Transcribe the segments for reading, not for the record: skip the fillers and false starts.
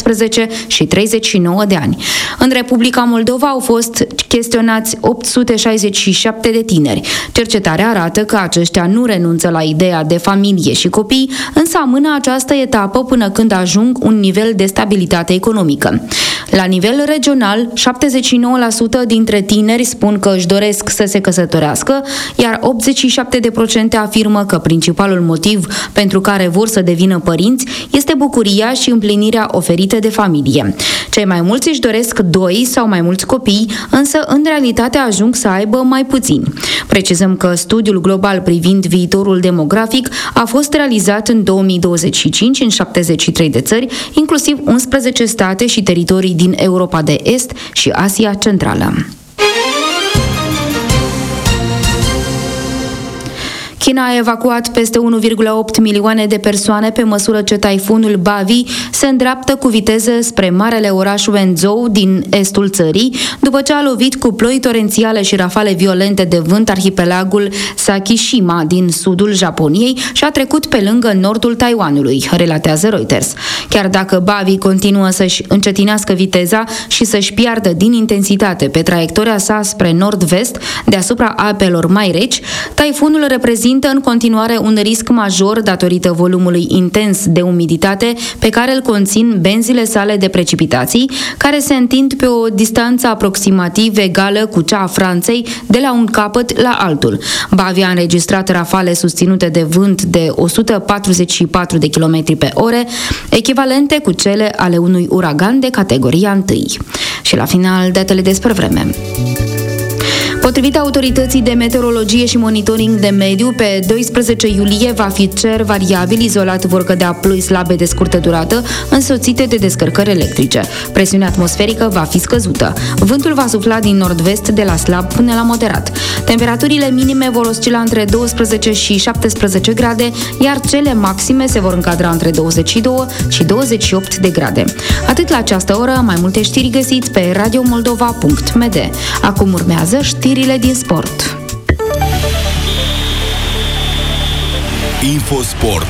18 și 39 de ani. În Republica Moldova au fost chestionați 867 de tineri. Cercetarea arată că aceștia nu renunță la ideea de familie și copii, însă amână această etapă până când ajung un nivel de stabilitate economică. La nivel regional, 79% dintre tineri spun că își doresc să se căsătorească, iar 87% afirmă că principalul motiv pentru care vor să devină părinți este bucuria și împlinirea oferită de familie. Cei mai mulți își doresc 2 sau mai mulți copii, însă în realitate ajung să aibă mai puțini. Precizăm că studiul global privind viitorul demografic a fost realizat în 2025 în 73 de țări, inclusiv 11 state și teritorii din Europa de Est și Asia Centrală. China a evacuat peste 1,8 milioane de persoane pe măsură ce taifunul Bavi se îndreaptă cu viteză spre marele oraș Wenzhou din estul țării, după ce a lovit cu ploi torențiale și rafale violente de vânt arhipelagul Sakishima din sudul Japoniei și a trecut pe lângă nordul Taiwanului, relatează Reuters. Chiar dacă Bavi continuă să-și încetinească viteza și să-și piardă din intensitate pe traiectoria sa spre nord-vest, deasupra apelor mai reci, taifunul reprezintă în continuare un risc major datorită volumului intens de umiditate pe care îl conțin benzile sale de precipitații, care se întind pe o distanță aproximativ egală cu cea a Franței de la un capăt la altul. Bavi a înregistrat rafale susținute de vânt de 144 de km pe ore, echivalente cu cele ale unui uragan de categoria 1. Și la final, datele despre vreme. Potrivit autorității de meteorologie și monitoring de mediu, pe 12 iulie va fi cer variabil, izolat vor cădea ploi slabe de scurtă durată, însoțite de descărcări electrice. Presiunea atmosferică va fi scăzută. Vântul va sufla din nord-vest de la slab până la moderat. Temperaturile minime vor oscila între 12 și 17 grade, iar cele maxime se vor încadra între 22 și 28 de grade. Atât la această oră, mai multe știri găsiți pe radiomoldova.md. Acum urmează știrile din sport. Infosport.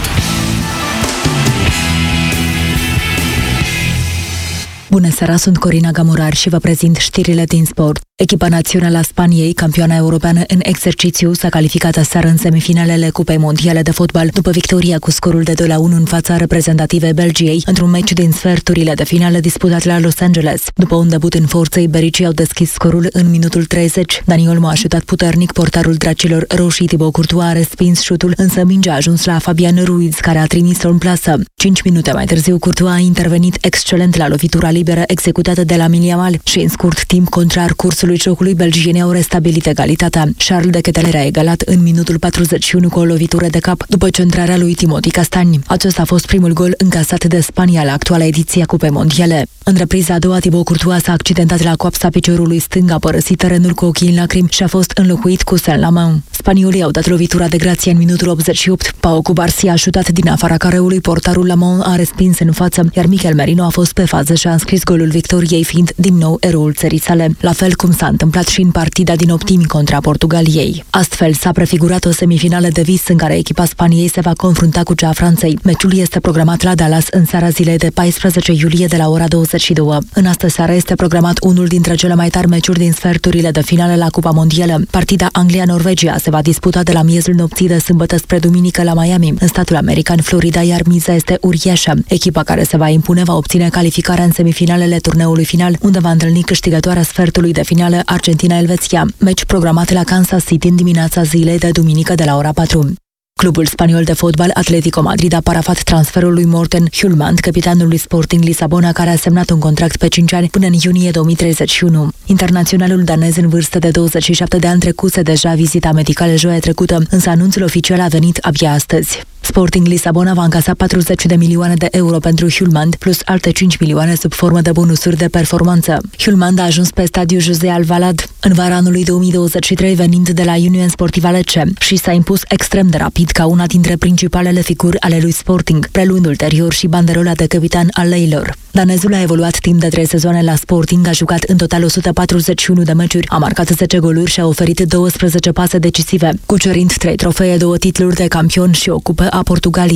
Bună seara, sunt Corina Gamurar și vă prezint știrile din sport. Echipa națională a Spaniei, campioana europeană în exercițiu, s-a calificat aseară în semifinalele Cupei Mondiale de Fotbal, după victoria cu scorul de 2-1 în fața reprezentativei Belgiei, într-un meci din sferturile de finală disputat la Los Angeles. După un debut în forță, ibericii au deschis scorul în minutul 30. Dani Olmo a șutat puternic, portarul dracilor roșii Thibaut Courtois a respins șutul, însă mingea a ajuns la Fabian Ruiz, care a trimis-o în plasă. 5 minute mai târziu, Courtois a intervenit excelent la lovitura liberă executată de la Yamal și în scurt timp, contrar cursului jocului, belgienii au restabilit egalitatea. Charles de Ketelaere a egalat în minutul 41 cu o lovitură de cap după centrarea lui Timothy Castagne. Acesta a fost primul gol încasat de Spania la actuala ediție a Cupei Mondiale. În repriza a doua, Thibaut Courtois s-a accidentat la coapsa piciorului stâng, a părăsit terenul cu ochii în lacrimi și a fost înlocuit cu Saint-Lamain. Spaniolii au dat lovitura de grație în minutul 88. Pau Cubarsí a șutat din afara careului, portarul Lamont a respins în față, iar Mikel Merino a fost pe fază și a înscris golul victoriei, fiind din nou eroul țării sale, la fel cum s-a întâmplat și în partida din optimi contra Portugaliei. Astfel s-a prefigurat o semifinală de vis în care echipa Spaniei se va confrunta cu cea a Franței. Meciul este programat la Dallas în seara zilei de 14 iulie de la ora 22. În astă seară este programat unul dintre cele mai tari meciuri din sferturile de finală la Cupa Mondială. Partida Anglia-Norvegia se va disputa de la miezul nopții de sâmbătă spre duminică la Miami, în statul american Florida, iar miza este uriașă. Echipa care se va impune va obține calificarea în semifinalele turneului final, unde va întâlni câștigătoarea sfertului de finală Argentina-Elveția, meci programat la Kansas City în dimineața zilei de duminică de la ora 4. Clubul spaniol de fotbal Atlético Madrid a parafat transferul lui Morten Hjulmand, capitanul lui Sporting Lisabona, care a semnat un contract pe 5 ani până în iunie 2031. Internaționalul danez în vârstă de 27 de ani trecuse deja vizita medicală joia trecută, însă anunțul oficial a venit abia astăzi. Sporting Lisabona va încasa 40 de milioane de euro pentru Hjulmand, plus alte 5 milioane sub formă de bonusuri de performanță. Hjulmand a ajuns pe stadiul José Alvalade în vara anului 2023, venind de la Union Sportiva Lecce, și s-a impus extrem de rapid ca una dintre principalele figuri ale lui Sporting, preluând ulterior și banderola de capitan al leilor. Danezul a evoluat timp de 3 sezoane la Sporting, a jucat în total 141 de meciuri, a marcat 10 goluri și a oferit 12 pase decisive, cucerind 3 trofee, 2 titluri de campion și o cupă a Portugaliei.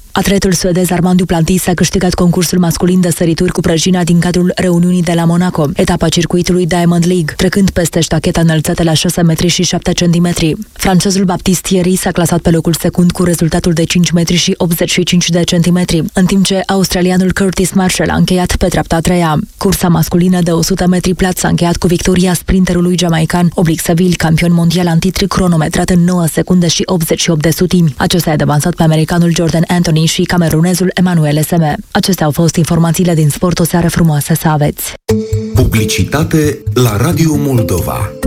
Atletul suedez Armand Duplantis a câștigat concursul masculin de sărituri cu prăjina din cadrul reuniunii de la Monaco, etapa circuitului Diamond League, trecând peste ștacheta înălțată la 6 metri și 7 centimetri. Francezul Baptiste Thierry s-a clasat pe locul secund cu rezultatul de 5 metri și 85 de centimetri, în timp ce australianul Curtis Marshall a încheiat pe treapta a treia. Cursa masculină de 100 metri plat s-a încheiat cu victoria sprinterului jamaican Oblique Seville, campion mondial în titlu, cronometrat în 9 secunde și 88 de sutimi. Acesta a devansat pe americanul Jordan Anthony și camerunezul Emmanuel Seme. Acestea au fost informațiile din sport. O seară frumoasă să aveți! Publicitate la Radio Moldova.